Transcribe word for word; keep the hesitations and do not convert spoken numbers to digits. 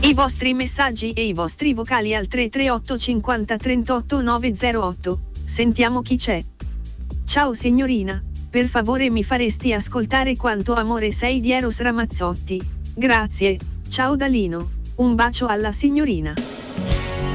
I vostri messaggi e i vostri vocali al tre tre otto cinquanta trentotto nove zero otto. Sentiamo chi c'è. Ciao signorina, per favore mi faresti ascoltare Quanto amore sei di Eros Ramazzotti? Grazie, ciao Dalino, un bacio alla signorina.